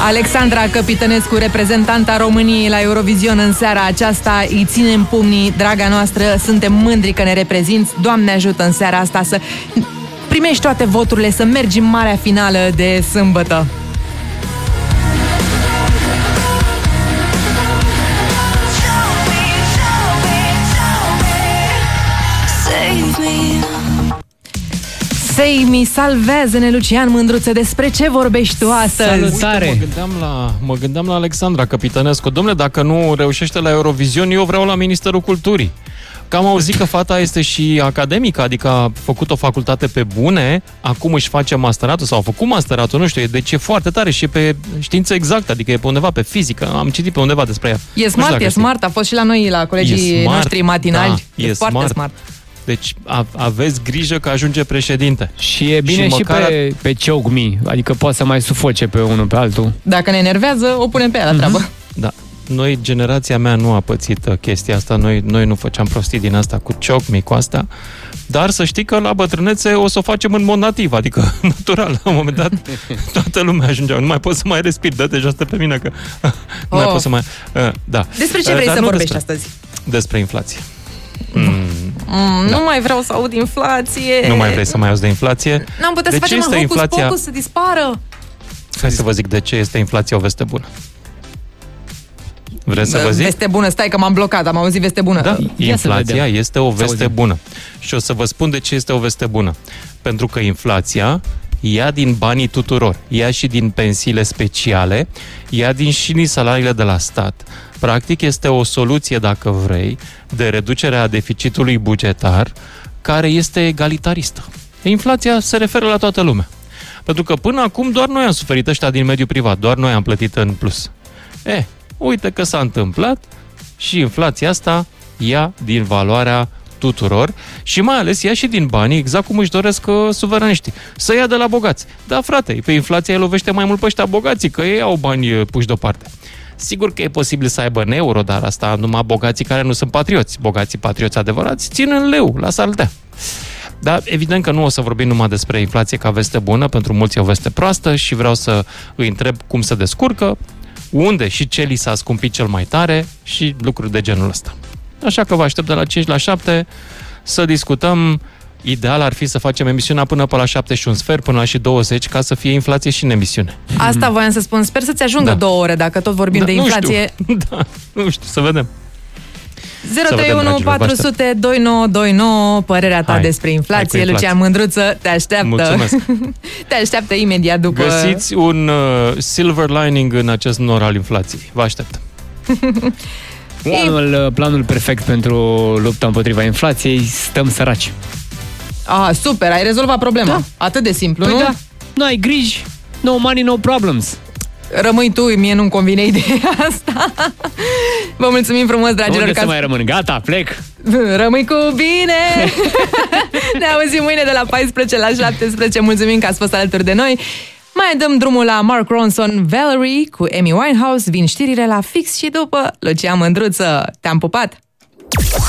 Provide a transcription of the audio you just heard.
Alexandra Căpitănescu, reprezentanta României la Eurovision în seara aceasta, îi ținem pumnii, draga noastră, suntem mândri că ne reprezinți. Doamne ajută în seara asta să primești toate voturile, să mergi în marea finală de sâmbătă. Save me, salvează-ne, Lucian Mândruță, despre ce vorbești tu astăzi? Salutare! Uite, mă gândeam la Alexandra Căpitănescu. Dom'le, dacă nu reușește la Eurovision, eu vreau la Ministerul Culturii. Că am auzit că fata este și academică, adică a făcut o facultate pe bune, acum își face masteratul sau a făcut masteratul, nu știu, deci e foarte tare și e pe știință exactă, adică e pe undeva pe fizică, am citit pe undeva despre ea. E smart, a fost și la noi, la colegii noștri matinali, da, e foarte smart. Deci aveți grijă că ajunge președinte. Și e bine și măcar... pe choke me, adică poate să mai sufoce pe unul pe altul. Dacă ne enervează, o punem pe ea la treabă. Da. Noi, generația mea, nu a pățit chestia asta. Noi nu făceam prostii din asta cu choke me, cu asta. Dar să știi că la bătrânețe o să o facem în mod nativ, adică natural. La un moment dat, toată lumea ajungea. Nu mai pot să mai respir, dă-te jos pe mine, că nu mai pot să mai... Da. Despre ce vrei să vorbești astăzi? Despre inflație. Nu mai vreau să aud inflație. Nu mai vrei să mai auzi de inflație? N-am putea să facem un hocus-pocus să dispară. Hai să vă zic de ce este inflația o veste bună. Vreți să vă zic? Veste bună, stai că m-am blocat, am auzit veste bună. Da, inflația este o veste bună. Și o să vă spun de ce este o veste bună. Pentru că inflația ia din banii tuturor, ia și din pensiile speciale, ia și din salariile de la stat. Practic este o soluție, dacă vrei, de reducerea deficitului bugetar, care este egalitaristă. Inflația se referă la toată lumea. Pentru că până acum doar noi am suferit, ăștia din mediul privat, doar noi am plătit în plus. Uite că s-a întâmplat și inflația asta ia din valoarea tuturor și mai ales ia și din banii, exact cum își doresc suveraniștii. Să ia de la bogați. Da, frate, pe inflația îi lovește mai mult pe ăștia bogații, că ei au bani puși deoparte. Sigur că e posibil să aibă în euro, dar asta numai bogații care nu sunt patrioți. Bogații patrioți adevărați țin în leu, lasă-l dea. Dar evident că nu o să vorbim numai despre inflație ca veste bună, pentru mulți e o veste proastă și vreau să îi întreb cum se descurcă, unde și ce li s-a scumpit cel mai tare și lucruri de genul ăsta. Așa că vă aștept de la 5 la 7 să discutăm. Ideal ar fi să facem emisiunea până pe la 7 și un sfert, până la și 20, ca să fie inflație și în emisiune. Asta voiam să spun. Sper să-ți ajungă 2 ore, dacă tot vorbim de inflație. Nu știu, să vedem. 031 400 2929, părerea ta despre inflație. Lucian Mândruță te așteaptă. Mulțumesc. Te așteaptă imediat după... Găsiți un silver lining în acest nor al inflației. Vă aștept. Planul perfect pentru lupta împotriva inflației, stăm săraci. Super, ai rezolvat problema. Da. Atât de simplu, nu? Da. Nu ai griji, no money, no problems. Rămâi tu, mie nu-mi convine ideea asta. Vă mulțumim frumos, dragilor. Unde să mai rămân? Gata, plec. Rămâi cu bine. Ne auzim mâine de la 14 la 17. Mulțumim că ați fost alături de noi. Mai dăm drumul la Mark Ronson, Valerie cu Amy Winehouse. Vin știrile la fix și după. Lucian Mândruță, te-am pupat.